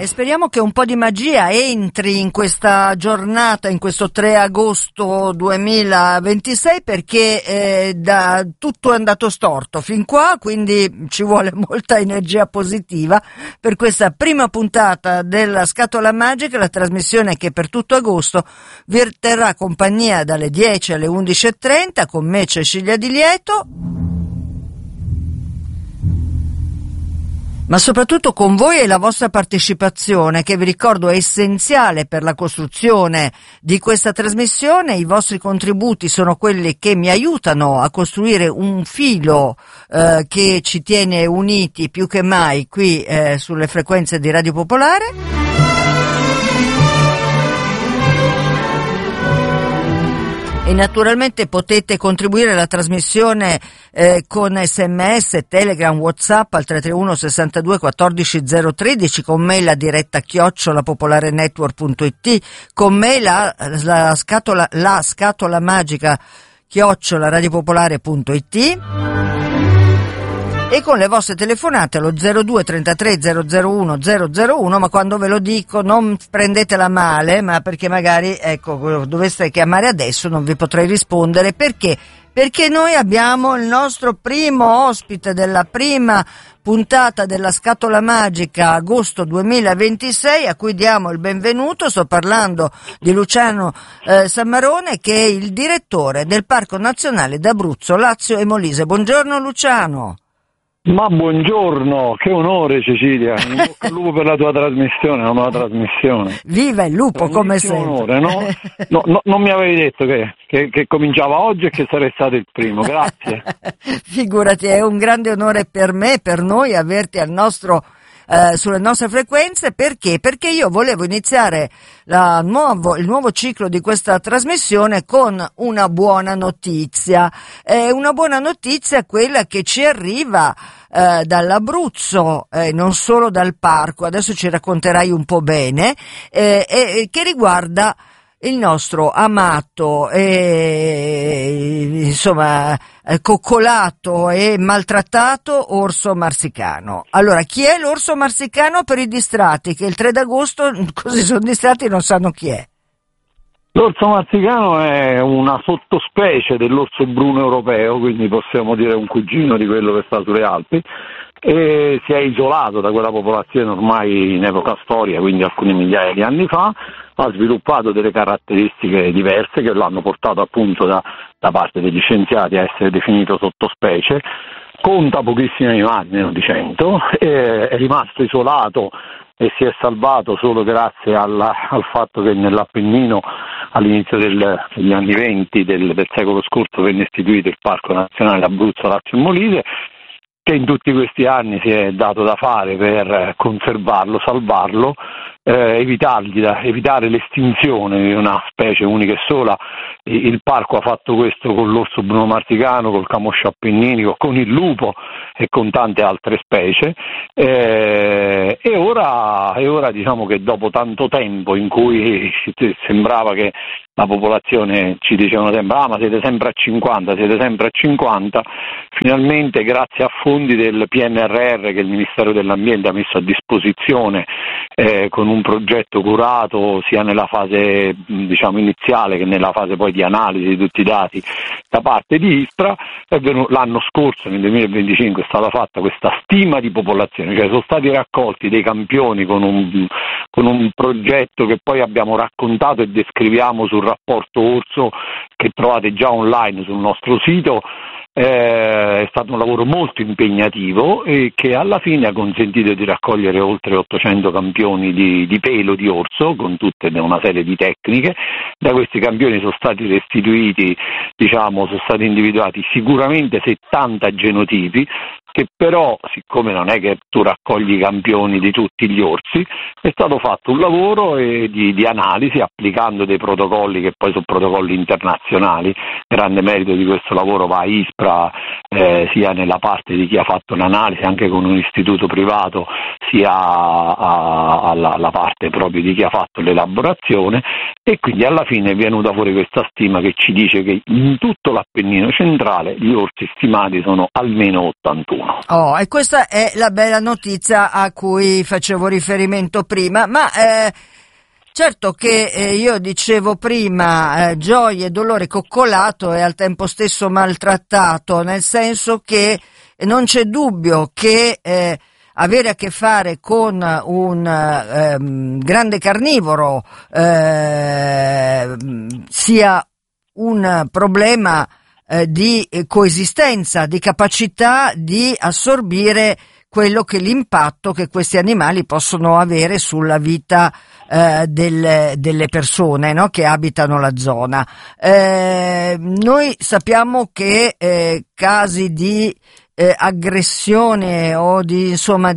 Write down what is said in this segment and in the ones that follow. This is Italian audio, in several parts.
E speriamo che un po' di magia entri in questa giornata, in questo 3 agosto 2026, perché tutto è andato storto fin qua, quindi ci vuole molta energia positiva per questa prima puntata della Scatola Magica, la trasmissione che per tutto agosto vi terrà compagnia dalle 10 alle 11:30 con me Cecilia Di Lieto, ma soprattutto con voi e la vostra partecipazione, che vi ricordo è essenziale per la costruzione di questa trasmissione. I vostri contributi sono quelli che mi aiutano a costruire un filo che ci tiene uniti più che mai qui sulle frequenze di Radio Popolare. E naturalmente potete contribuire alla trasmissione con SMS, Telegram, WhatsApp al 331 62 14 013, con mail a diretta @popolarenetwork.it, con mail la scatola magica @radiopopolare.it, e con le vostre telefonate allo 02 33 001 001, ma quando ve lo dico non prendetela male, ma perché magari, ecco, doveste chiamare adesso non vi potrei rispondere. Perché? Perché noi abbiamo il nostro primo ospite della prima puntata della Scatola Magica agosto 2026, a cui diamo il benvenuto. Sto parlando di Luciano Sammarone, che è il direttore del Parco Nazionale d'Abruzzo, Lazio e Molise. Buongiorno Luciano. Ma buongiorno, che onore Cecilia, in bocca al lupo per la tua trasmissione, la nuova trasmissione. Viva il lupo, come sempre. Onore, no? No, non mi avevi detto che cominciava oggi e che sarei stato il primo, grazie. Figurati, è un grande onore per me, per noi, averti al nostro sulle nostre frequenze. Perché? Perché io volevo iniziare il nuovo ciclo di questa trasmissione con una buona notizia. Una buona notizia, quella che ci arriva dall'Abruzzo, non solo dal parco, adesso ci racconterai un po' bene, che riguarda il nostro amato coccolato e maltrattato orso marsicano. Allora, chi è l'orso marsicano per i distratti, che il 3 d'agosto così sono distratti e non sanno chi è? L'orso marsicano è una sottospecie dell'orso bruno europeo, quindi possiamo dire un cugino di quello che sta sulle Alpi, e si è isolato da quella popolazione ormai in epoca storica, quindi alcune migliaia di anni fa. Ha sviluppato delle caratteristiche diverse che l'hanno portato appunto da parte degli scienziati a essere definito sottospecie. Conta pochissimi animali, meno di 100, è rimasto isolato e si è salvato solo grazie al fatto che nell'Appennino all'inizio degli anni 20 del secolo scorso venne istituito il Parco Nazionale Abruzzo, Lazio e Molise, che in tutti questi anni si è dato da fare per conservarlo, salvarlo, evitare l'estinzione di una specie unica e sola. Il parco ha fatto questo con l'orso bruno marsicano, col camoscio appenninico, con il lupo e con tante altre specie, e ora diciamo che dopo tanto tempo in cui sembrava che la popolazione, ci dicevano sempre, ma siete sempre a 50, finalmente grazie a fondi del PNRR che il Ministero dell'Ambiente ha messo a disposizione con un progetto curato sia nella fase iniziale che nella fase poi di analisi di tutti i dati da parte di ISPRA, l'anno scorso, nel 2025, è stata fatta questa stima di popolazione, cioè sono stati raccolti dei campioni con un progetto che poi abbiamo raccontato e descriviamo sul rapporto orso che trovate già online sul nostro sito. È stato un lavoro molto impegnativo e che alla fine ha consentito di raccogliere oltre 800 campioni di pelo di orso con tutta una serie di tecniche. Da questi campioni sono stati restituiti, sono stati individuati sicuramente 70 genotipi, che però, siccome non è che tu raccogli i campioni di tutti gli orsi, è stato fatto un lavoro di analisi applicando dei protocolli che poi sono protocolli internazionali. Grande merito di questo lavoro va a ISPRA, sia nella parte di chi ha fatto l'analisi, anche con un istituto privato, sia alla parte proprio di chi ha fatto l'elaborazione, e quindi alla fine è venuta fuori questa stima che ci dice che in tutto l'Appennino centrale gli orsi stimati sono almeno 81. Oh, e questa è la bella notizia a cui facevo riferimento prima, ma certo che io dicevo prima gioia e dolore coccolato e al tempo stesso maltrattato, nel senso che non c'è dubbio che avere a che fare con un grande carnivoro sia un problema di coesistenza, di capacità di assorbire quello che l'impatto che questi animali possono avere sulla vita delle persone, no, che abitano la zona. Noi sappiamo che casi di aggressione o di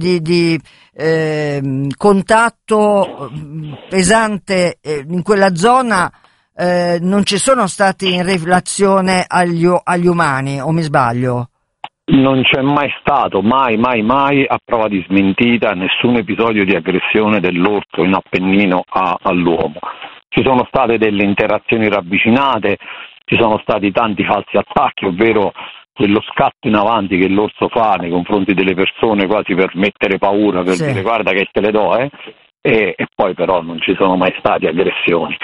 contatto pesante in quella zona non ci sono stati in relazione agli umani, o mi sbaglio? Non c'è mai stato, mai, a prova di smentita, nessun episodio di aggressione dell'orso in Appennino all'uomo. Ci sono state delle interazioni ravvicinate, ci sono stati tanti falsi attacchi, ovvero quello scatto in avanti che l'orso fa nei confronti delle persone quasi per mettere paura, per dire guarda che te le do, e poi però non ci sono mai stati aggressioni.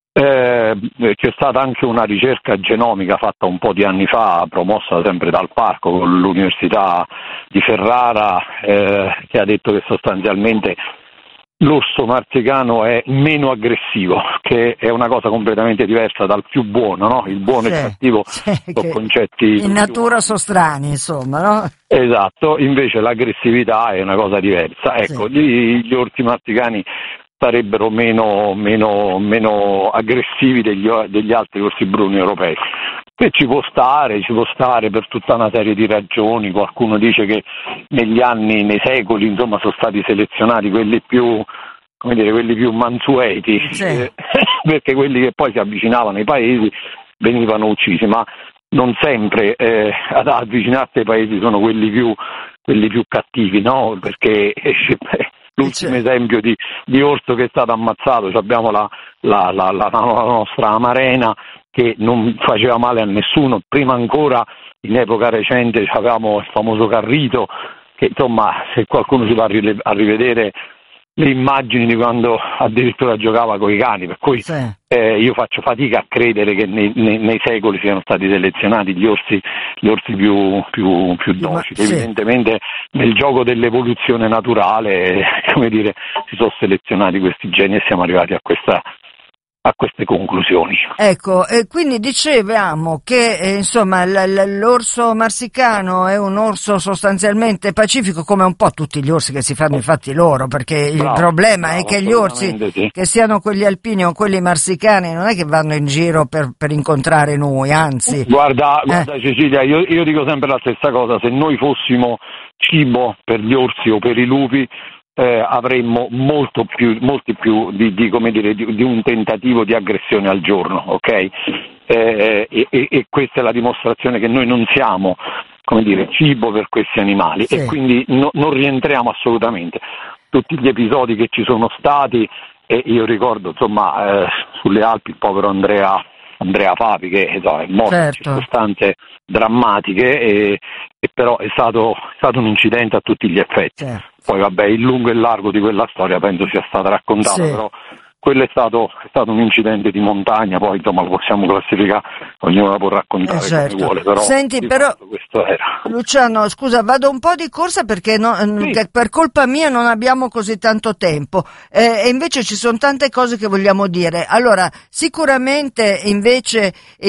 C'è stata anche una ricerca genomica fatta un po' di anni fa, promossa sempre dal parco con l'Università di Ferrara, che ha detto che sostanzialmente l'orso marsicano è meno aggressivo, che è una cosa completamente diversa dal più buono, no? Il buono e il cattivo sono concetti in natura sono strani, insomma, no? Esatto, invece l'aggressività è una cosa diversa. Ecco, gli orsi marsicani sarebbero meno aggressivi degli altri orsi bruni europei. E ci può stare per tutta una serie di ragioni. Qualcuno dice che nei secoli, insomma, sono stati selezionati quelli più mansueti, perché quelli che poi si avvicinavano ai paesi venivano uccisi, ma non sempre ad avvicinarsi ai paesi sono quelli più cattivi, no? Perché l'ultimo esempio di orso che è stato ammazzato, abbiamo la nostra Amarena, che non faceva male a nessuno. Prima ancora, in epoca recente, avevamo il famoso Carrito, che insomma, se qualcuno si va a rivedere le immagini di quando addirittura giocava coi cani, per cui io faccio fatica a credere che nei secoli siano stati selezionati gli orsi più docili. Evidentemente nel gioco dell'evoluzione naturale, si sono selezionati questi geni e siamo arrivati a queste conclusioni. Ecco, e quindi dicevamo che insomma l'orso marsicano è un orso sostanzialmente pacifico, come un po' tutti gli orsi che si fanno i fatti loro, perché il problema è che gli orsi, che siano quelli alpini o quelli marsicani, non è che vanno in giro per incontrare noi, anzi. Guarda Cecilia, io dico sempre la stessa cosa: se noi fossimo cibo per gli orsi o per i lupi, avremmo molti più di un tentativo di aggressione al giorno, ok? E questa è la dimostrazione che noi non siamo, cibo per questi animali, e quindi non rientriamo assolutamente. Tutti gli episodi che ci sono stati, e io ricordo sulle Alpi il povero Andrea Papi, che è morto in circostanze drammatiche, e però è stato un incidente a tutti gli effetti. Poi il lungo e largo di quella storia penso sia stata raccontata, però quello è stato un incidente di montagna, poi lo possiamo classificare, ognuno la può raccontare come vuole, però, senti, però questo era. Luciano, scusa, vado un po' di corsa perché per colpa mia non abbiamo così tanto tempo, e invece ci sono tante cose che vogliamo dire. Allora, sicuramente invece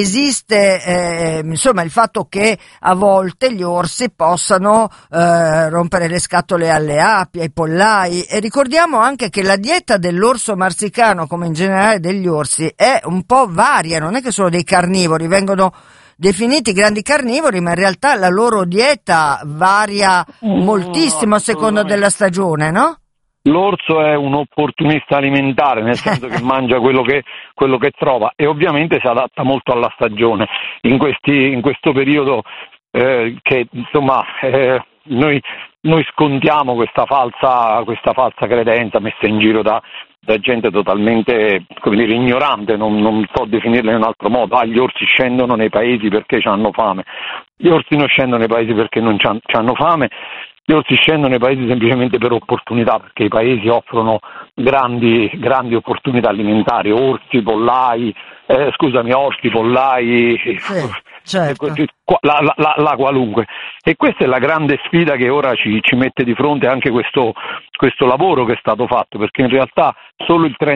esiste il fatto che a volte gli orsi possano rompere le scatole alle api, ai pollai, e ricordiamo anche che la dieta dell'orso marsicano, come in generale degli orsi, è un po' varia, non è che sono dei carnivori, vengono definiti grandi carnivori, ma in realtà la loro dieta varia moltissimo a seconda della stagione, no? L'orso è un opportunista alimentare, nel senso che mangia quello che trova, e ovviamente si adatta molto alla stagione. In questo periodo che noi noi scontiamo questa falsa credenza messa in giro da gente totalmente, come dire, ignorante, non so definirla in un altro modo. Gli orsi scendono nei paesi perché hanno fame. Gli orsi non scendono nei paesi perché non hanno fame. Gli orsi scendono nei paesi semplicemente per opportunità, perché i paesi offrono grandi opportunità alimentari, orsi, pollai, Sì, certo. la qualunque. E questa è la grande sfida che ora ci mette di fronte anche questo lavoro che è stato fatto, perché in realtà solo il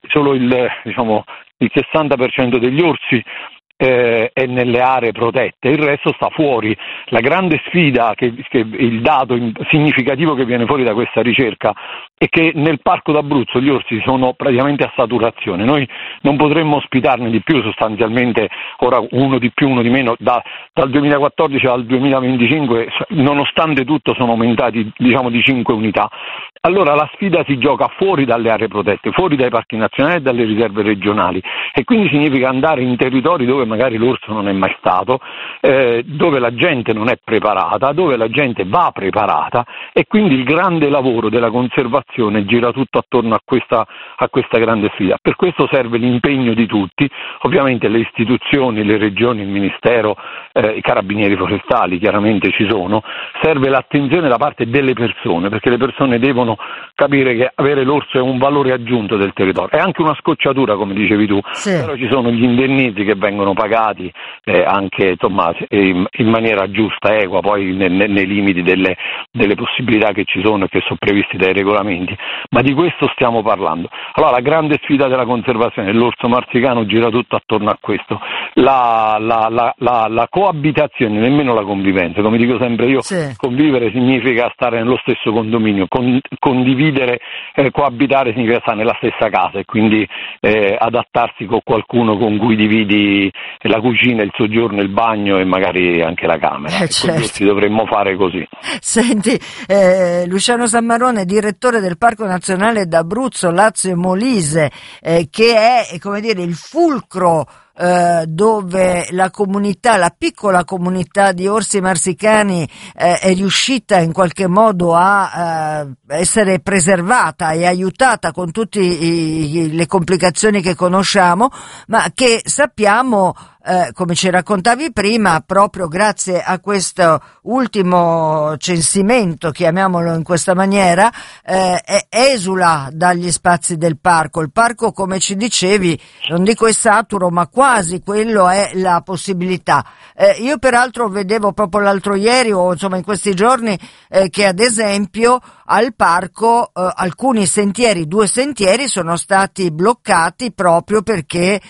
60% degli orsi è nelle aree protette, il resto sta fuori. La grande sfida, che il dato significativo che viene fuori da questa ricerca, è che nel Parco d'Abruzzo gli orsi sono praticamente a saturazione. Noi non potremmo ospitarne di più, sostanzialmente ora uno di più, uno di meno, dal 2014 al 2025 nonostante tutto sono aumentati di 5 unità. Allora la sfida si gioca fuori dalle aree protette, fuori dai parchi nazionali e dalle riserve regionali, e quindi significa andare in territori dove magari l'orso non è mai stato, dove la gente non è preparata, dove la gente va preparata, e quindi il grande lavoro della conservazione gira tutto attorno a questa grande sfida. Per questo serve l'impegno di tutti, ovviamente le istituzioni, le regioni, il Ministero, i carabinieri forestali chiaramente ci sono, serve l'attenzione da parte delle persone, perché le persone devono capire che avere l'orso è un valore aggiunto del territorio, è anche una scocciatura come dicevi tu, sì. Però ci sono gli indennizzi che vengono pagati anche in maniera giusta, equa, poi nei limiti delle possibilità che ci sono e che sono previsti dai regolamenti, ma di questo stiamo parlando. Allora la grande sfida della conservazione dell'orso marsicano gira tutto attorno a questo, la coabitazione, nemmeno la convivenza, come dico sempre io, sì. Convivere significa stare nello stesso condominio, condividere, coabitare significa stare nella stessa casa e quindi adattarsi con qualcuno con cui dividi la cucina, il soggiorno, il bagno e magari anche la camera. Certo. Dovremmo fare così. Senti, Luciano Sammarone, direttore del Parco Nazionale d'Abruzzo, Lazio e Molise, che è, come dire, il fulcro dove la piccola comunità di orsi marsicani è riuscita in qualche modo a essere preservata e aiutata con tutte le complicazioni che conosciamo, ma che sappiamo, come ci raccontavi prima, proprio grazie a questo ultimo censimento, chiamiamolo in questa maniera, esula dagli spazi del parco. Il parco, come ci dicevi, non dico è saturo, ma quasi quello è la possibilità. Io peraltro vedevo proprio l'altro ieri, o insomma in questi giorni, che ad esempio al parco alcuni sentieri, 2 sentieri sono stati bloccati proprio perché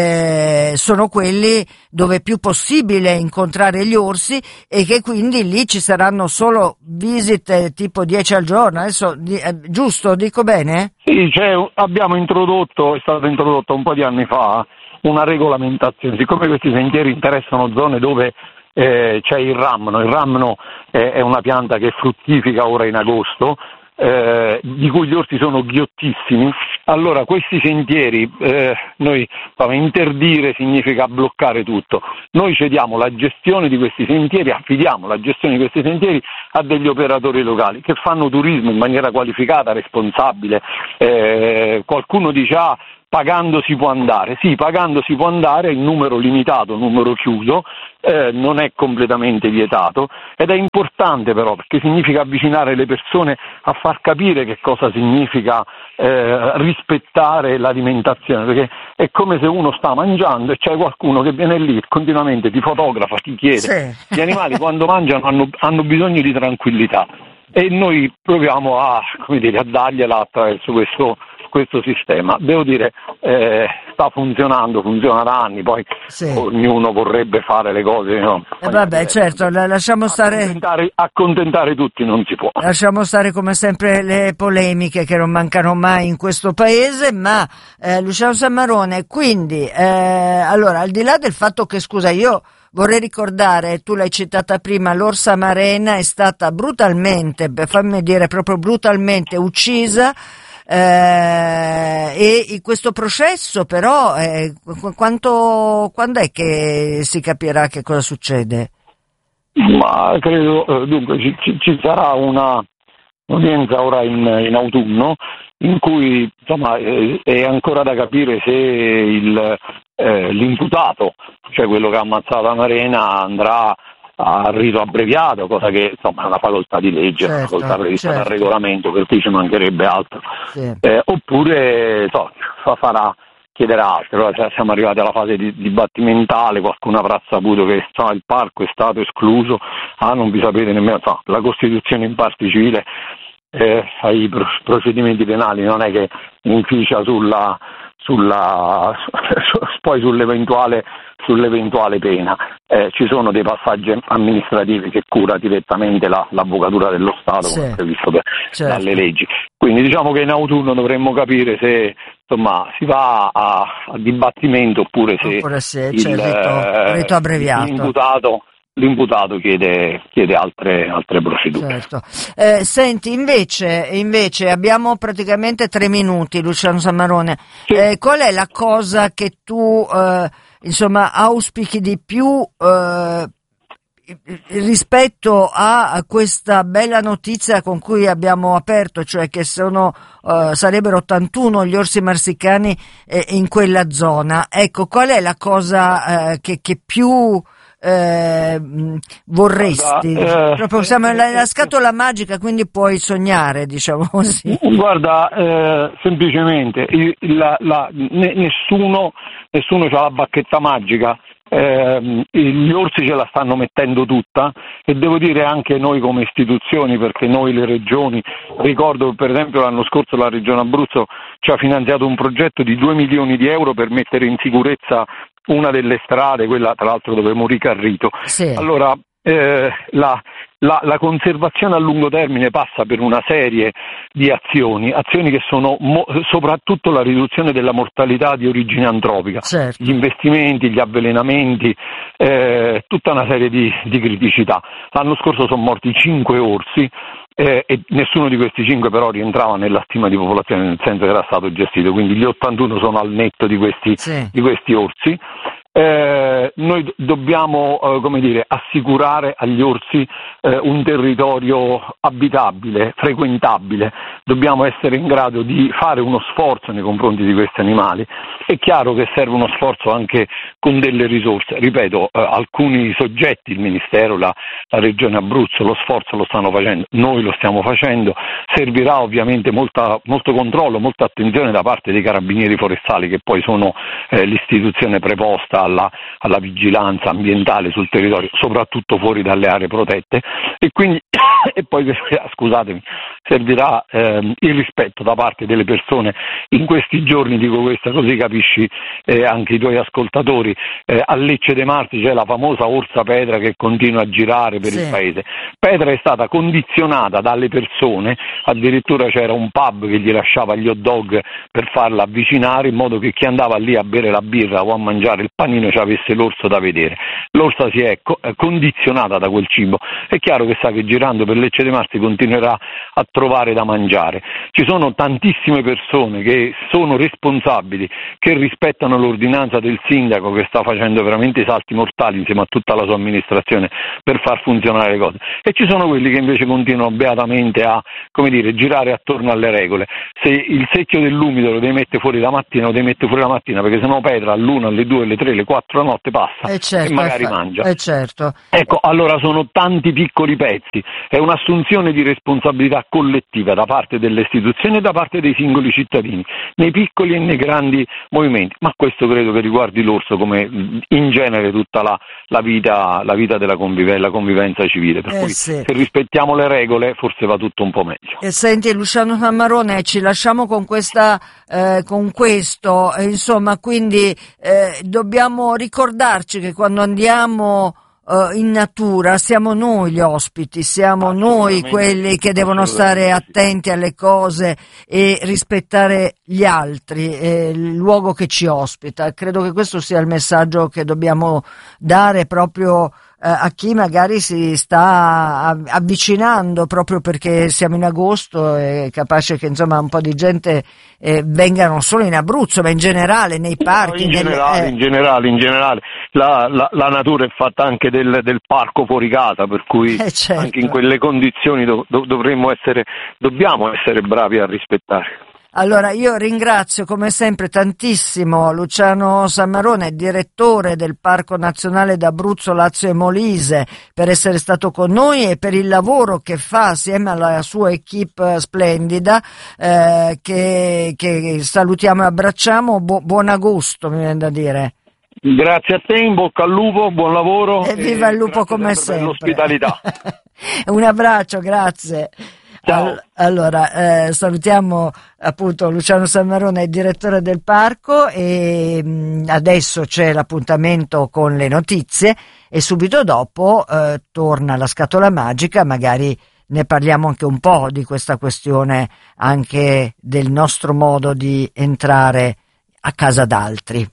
sono quelli dove è più possibile incontrare gli orsi, e che quindi lì ci saranno solo visite tipo 10 al giorno. Adesso giusto, dico bene? Sì, abbiamo introdotto, è stato introdotto un po' di anni fa una regolamentazione, siccome questi sentieri interessano zone dove c'è il ramno è una pianta che fruttifica ora in agosto, di cui gli orsi sono ghiottissimi. Allora questi sentieri, noi interdire significa bloccare tutto. Noi cediamo la gestione di questi sentieri, affidiamo la gestione di questi sentieri a degli operatori locali che fanno turismo in maniera qualificata, responsabile. Qualcuno dice pagando si può andare. Sì, pagando si può andare in numero limitato, numero chiuso, non è completamente vietato, ed è importante però, perché significa avvicinare le persone a far capire che cosa significa rispettare l'alimentazione, perché è come se uno sta mangiando e c'è qualcuno che viene lì continuamente, ti fotografa, ti chiede. Sì. Gli animali quando mangiano hanno bisogno di tranquillità, e noi proviamo a dargliela attraverso questo sistema. Devo dire, sta funzionando, funziona da anni, poi sì. Ognuno vorrebbe fare le cose, no? Vabbè, certo, lasciamo stare. Accontentare tutti non si può. Lasciamo stare come sempre le polemiche che non mancano mai in questo paese, ma Luciano Sammarone, quindi allora, al di là del fatto che, scusa, io vorrei ricordare, tu l'hai citata prima, l'orsa marena è stata brutalmente, fammi dire proprio brutalmente uccisa, e questo processo però quando è che si capirà che cosa succede? Ma credo, dunque, ci sarà un'udienza ora in autunno in cui insomma è ancora da capire se l'imputato, cioè quello che ha ammazzato Marena, andrà a rito abbreviato, cosa che insomma è una facoltà di legge, una facoltà prevista dal regolamento, per cui ci mancherebbe altro, oppure chiederà altro. Ora siamo arrivati alla fase dibattimentale, qualcuno avrà saputo che il parco è stato escluso, non vi sapete nemmeno, la Costituzione in parte civile ai procedimenti penali non è che inficia poi sull'eventuale pena, ci sono dei passaggi amministrativi che cura direttamente l'Avvocatura dello Stato, come previsto dalle leggi. Quindi diciamo che in autunno dovremmo capire se insomma si va a dibattimento oppure se c'è il rito abbreviato. L'imputato chiede altre procedure. Certo. Senti, invece abbiamo praticamente 3 minuti, Luciano Sammarone. Sì. Qual è la cosa che tu auspichi di più rispetto a questa bella notizia con cui abbiamo aperto, cioè che sarebbero 81 gli orsi marsicani in quella zona? Ecco, qual è la cosa che più vorresti? Proprio siamo nella scatola magica, quindi puoi sognare, diciamo così. Guarda, semplicemente nessuno ha la bacchetta magica. Gli orsi ce la stanno mettendo tutta, e devo dire anche noi come istituzioni, perché noi le regioni, ricordo che per esempio l'anno scorso la regione Abruzzo ci ha finanziato un progetto di 2 milioni di euro per mettere in sicurezza una delle strade, quella tra l'altro dove morì Carrito. Sì. Allora la conservazione a lungo termine passa per una serie di azioni che sono soprattutto la riduzione della mortalità di origine antropica, certo. Gli investimenti, gli avvelenamenti, tutta una serie di criticità. L'anno scorso sono morti 5 orsi, e nessuno di questi 5 però rientrava nella stima di popolazione, nel senso che era stato gestito, quindi gli 81 sono al netto di questi orsi. Noi dobbiamo assicurare agli orsi un territorio abitabile, frequentabile, dobbiamo essere in grado di fare uno sforzo nei confronti di questi animali. È chiaro che serve uno sforzo anche con delle risorse, ripeto, alcuni soggetti, il Ministero, la Regione Abruzzo, lo sforzo lo stanno facendo, noi lo stiamo facendo, servirà ovviamente molto controllo, molta attenzione da parte dei carabinieri forestali, che poi sono l'istituzione preposta alla vigilanza ambientale sul territorio, soprattutto fuori dalle aree protette, e quindi e poi scusatemi, servirà il rispetto da parte delle persone. In questi giorni, dico questa così capisci anche i tuoi ascoltatori, a Lecce dei Marsi c'è la famosa orsa Petra che continua a girare per il paese. Petra è stata condizionata dalle persone, addirittura c'era un pub che gli lasciava gli hot dog per farla avvicinare, in modo che chi andava lì a bere la birra o a mangiare il panino ci avesse l'orso da vedere. L'orsa si è condizionata da quel cibo, è chiaro che sa che girando per Lecce dei Marsi continuerà a trovare da mangiare. Ci sono tantissime persone che sono responsabili, che rispettano l'ordinanza del sindaco, che sta facendo veramente i salti mortali insieme a tutta la sua amministrazione per far funzionare le cose, e ci sono quelli che invece continuano beatamente a girare attorno alle regole. Se il secchio dell'umido lo devi mettere fuori la mattina, lo devi mettere fuori la mattina, perché sennò Petra all'1, alle 2, alle 3, alle 4 la notte passa e magari mangia. Certo. Ecco, allora sono tanti piccoli pezzi, è un'assunzione di responsabilità collettiva da parte delle istituzioni e da parte dei singoli cittadini, nei piccoli e nei grandi movimenti, ma questo credo che riguardi l'orso come in genere tutta la vita della convivenza civile, per cui se rispettiamo le regole forse va tutto un po' meglio. Senti Luciano Sammarone, ci lasciamo con questo, insomma, quindi dobbiamo ricordarci che quando andiamo in natura siamo noi gli ospiti, siamo noi quelli che devono stare attenti alle cose e rispettare gli altri, il luogo che ci ospita. Credo che questo sia il messaggio che dobbiamo dare proprio a chi magari si sta avvicinando proprio perché siamo in agosto, è capace che insomma un po' di gente venga non solo in Abruzzo ma in generale nei parchi. In generale. La natura è fatta anche del parco fuori casa, per cui certo. Anche in quelle condizioni dobbiamo essere bravi a rispettare. Allora io ringrazio come sempre tantissimo Luciano Sammarone, direttore del Parco Nazionale d'Abruzzo, Lazio e Molise, per essere stato con noi e per il lavoro che fa assieme alla sua equipe splendida, che salutiamo e abbracciamo. Buon agosto, mi viene da dire. Grazie a te, in bocca al lupo, buon lavoro. E viva il lupo come sempre. Per l'ospitalità. Un abbraccio, grazie. Ciao. Allora, salutiamo appunto Luciano Sammarone, direttore del parco, e adesso c'è l'appuntamento con le notizie e subito dopo torna la scatola magica, magari ne parliamo anche un po' di questa questione, anche del nostro modo di entrare a casa d'altri.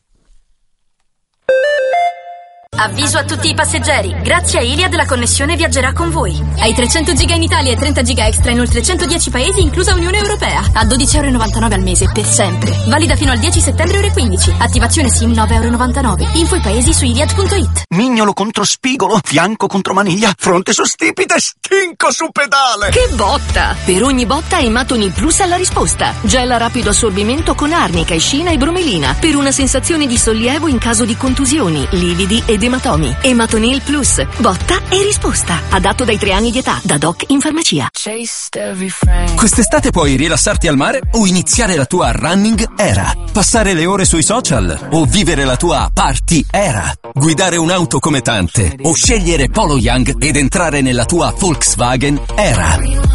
Avviso a tutti i passeggeri, grazie a Iliad la connessione viaggerà con voi. Hai 300 giga in Italia e 30 giga extra in oltre 110 paesi, inclusa Unione Europea. A €12,99 al mese, per sempre. Valida fino al 10 settembre ore 15. Attivazione SIM €9,99. Info i paesi su iliad.it. Mignolo contro spigolo, fianco contro maniglia, fronte su stipite, stinco su pedale. Che botta! Per ogni botta Ematoni Plus alla risposta. Gel a rapido assorbimento con arnica, escina e bromelina. Per una sensazione di sollievo in caso di contusioni, lividi ed ematomi. Ematonil Plus. Botta e risposta. Adatto dai 3 anni di età. Da Doc in farmacia. Quest'estate puoi rilassarti al mare o iniziare la tua running era. Passare le ore sui social o vivere la tua party era. Guidare un'auto come tante o scegliere Polo Young ed entrare nella tua Volkswagen era.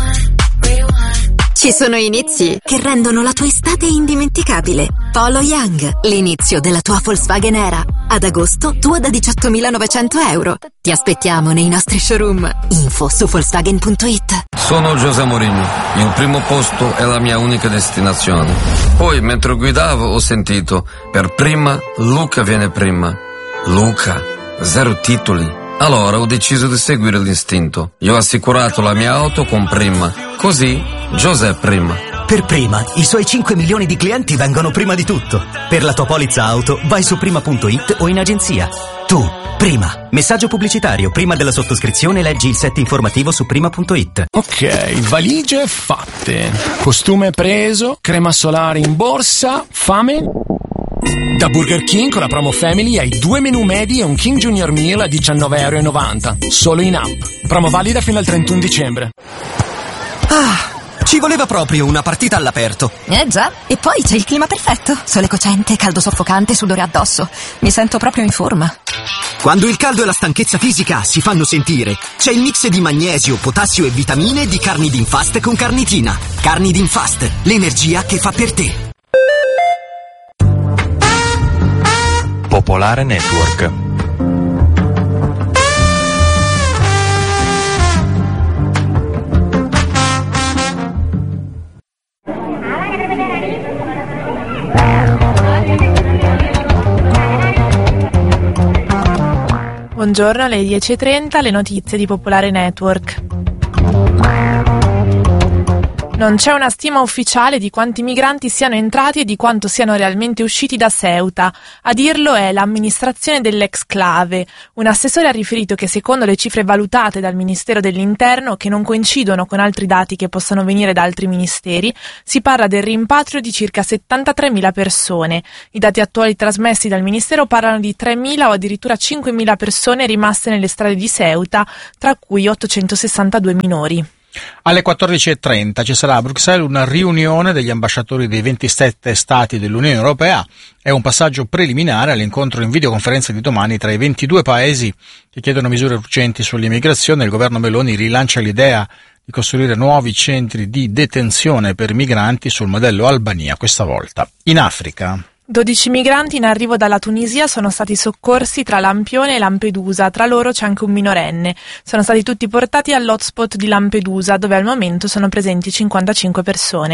Ci sono inizi che rendono la tua estate indimenticabile. Polo Young, l'inizio della tua Volkswagen era. Ad agosto, tua da €18.900. Ti aspettiamo nei nostri showroom. Info su Volkswagen.it. Sono José Mourinho. Il primo posto è la mia unica destinazione. Poi, mentre guidavo, ho sentito: per prima, Luca viene prima. Luca, 0 titoli. Allora ho deciso di seguire l'istinto. Io ho assicurato la mia auto con Prima. Così, José Prima. Per Prima, i suoi 5 milioni di clienti vengono prima di tutto. Per la tua polizza auto, vai su prima.it o in agenzia. Tu, Prima. Messaggio pubblicitario. Prima della sottoscrizione leggi il set informativo su prima.it. Ok, valigie fatte. Costume preso, crema solare in borsa, fame? Da Burger King con la promo Family hai 2 menù medi e un King Junior Meal a €19,90. Solo in app. Promo valida fino al 31 dicembre. Ci voleva proprio una partita all'aperto. Già, e poi c'è il clima perfetto. Sole cocente, caldo soffocante, sudore addosso. Mi sento proprio in forma. Quando il caldo e la stanchezza fisica si fanno sentire, c'è il mix di magnesio, potassio e vitamine di Carnidin Fast con carnitina. Carnidin Fast, l'energia che fa per te. Popolare Network. Buongiorno, alle 10:30 le notizie di Popolare Network. Non c'è una stima ufficiale di quanti migranti siano entrati e di quanto siano realmente usciti da Ceuta. A dirlo è l'amministrazione dell'exclave. Un assessore ha riferito che secondo le cifre valutate dal Ministero dell'Interno, che non coincidono con altri dati che possono venire da altri ministeri, si parla del rimpatrio di circa 73.000 persone. I dati attuali trasmessi dal Ministero parlano di 3.000 o addirittura 5.000 persone rimaste nelle strade di Ceuta, tra cui 862 minori. Alle 14:30 ci sarà a Bruxelles una riunione degli ambasciatori dei 27 Stati dell'Unione Europea. È un passaggio preliminare all'incontro in videoconferenza di domani tra i 22 paesi che chiedono misure urgenti sull'immigrazione. Il governo Meloni rilancia l'idea di costruire nuovi centri di detenzione per migranti sul modello Albania, questa volta in Africa. 12 migranti in arrivo dalla Tunisia sono stati soccorsi tra Lampione e Lampedusa, tra loro c'è anche un minorenne. Sono stati tutti portati all'hotspot di Lampedusa, dove al momento sono presenti 55 persone.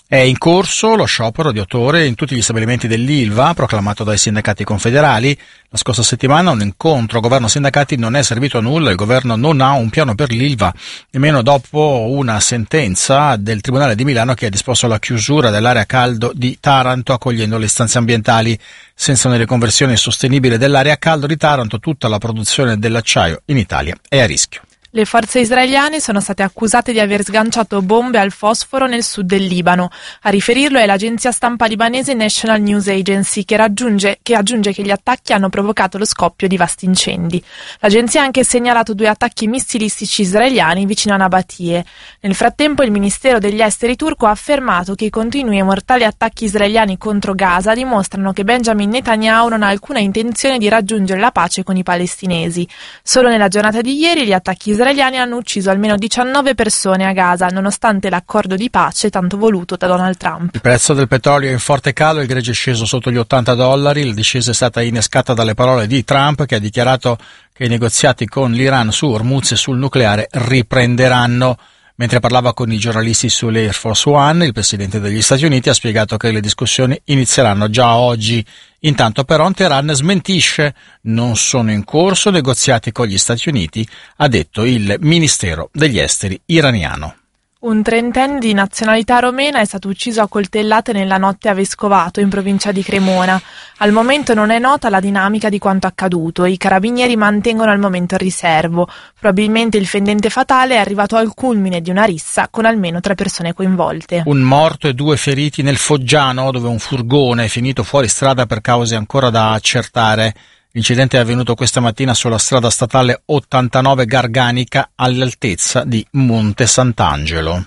È in corso lo sciopero di 8 ore in tutti gli stabilimenti dell'Ilva, proclamato dai sindacati confederali. La scorsa settimana un incontro governo-sindacati non è servito a nulla, il governo non ha un piano per l'Ilva, nemmeno dopo una sentenza del Tribunale di Milano che ha disposto la chiusura dell'area a caldo di Taranto accogliendo le istanze ambientali. Senza una riconversione sostenibile dell'area a caldo di Taranto, tutta la produzione dell'acciaio in Italia è a rischio. Le forze israeliane sono state accusate di aver sganciato bombe al fosforo nel sud del Libano. A riferirlo è l'agenzia stampa libanese National News Agency, che aggiunge che gli attacchi hanno provocato lo scoppio di vasti incendi. L'agenzia ha anche segnalato 2 attacchi missilistici israeliani vicino a Nabatie. Nel frattempo il Ministero degli Esteri turco ha affermato che i continui e mortali attacchi israeliani contro Gaza dimostrano che Benjamin Netanyahu non ha alcuna intenzione di raggiungere la pace con i palestinesi. Solo nella giornata di ieri gli attacchi israeliani hanno ucciso almeno 19 persone a Gaza, nonostante l'accordo di pace tanto voluto da Donald Trump. Il prezzo del petrolio è in forte calo, il greggio è sceso sotto gli $80. La discesa è stata innescata dalle parole di Trump, che ha dichiarato che i negoziati con l'Iran su Hormuz e sul nucleare riprenderanno. Mentre parlava con i giornalisti sull'Air Force One, il presidente degli Stati Uniti ha spiegato che le discussioni inizieranno già oggi. Intanto però Teheran smentisce: non sono in corso negoziati con gli Stati Uniti, ha detto il Ministero degli Esteri iraniano. Un trentenne di nazionalità romena è stato ucciso a coltellate nella notte a Vescovato, in provincia di Cremona. Al momento non è nota la dinamica di quanto accaduto. I carabinieri mantengono al momento il riservo. Probabilmente il fendente fatale è arrivato al culmine di una rissa con almeno 3 persone coinvolte. Un morto e 2 feriti nel Foggiano, dove un furgone è finito fuori strada per cause ancora da accertare. L'incidente è avvenuto questa mattina sulla strada statale 89 Garganica, all'altezza di Monte Sant'Angelo.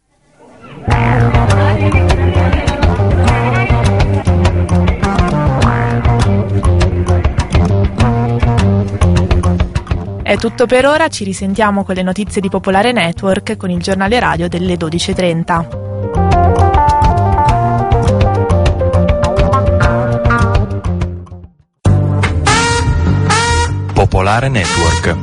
È tutto per ora, ci risentiamo con le notizie di Popolare Network con il giornale radio delle 12:30. Popolare Network.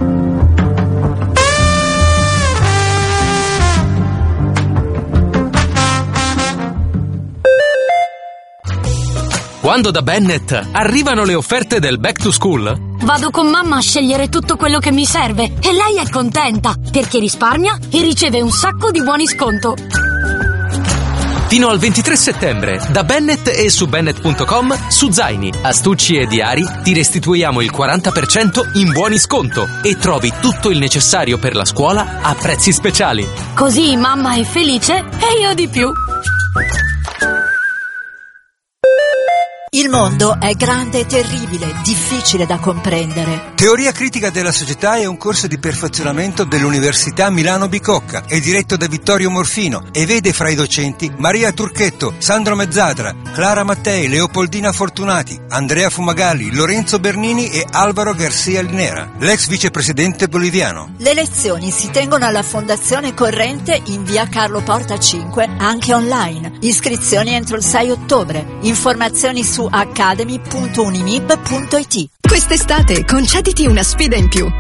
Quando da Bennett arrivano le offerte del Back to School, vado con mamma a scegliere tutto quello che mi serve e lei è contenta perché risparmia e riceve un sacco di buoni sconto. fino al 23 settembre, da Bennett e su Bennett.com, su zaini, astucci e diari ti restituiamo il 40% in buoni sconto e trovi tutto il necessario per la scuola a prezzi speciali. Così mamma è felice e io di più. Il mondo è grande e terribile, difficile da comprendere. Teoria critica della società è un corso di perfezionamento dell'Università Milano Bicocca. È diretto da Vittorio Morfino e vede fra i docenti Maria Turchetto, Sandro Mezzadra, Clara Mattei, Leopoldina Fortunati, Andrea Fumagalli, Lorenzo Bernini e Alvaro Garcia Linera, l'ex vicepresidente boliviano. Le lezioni si tengono alla Fondazione Corrente in via Carlo Porta 5, anche online. Iscrizioni entro il 6 ottobre. Informazioni su academy.unimib.it. Quest'estate concediti una sfida in più.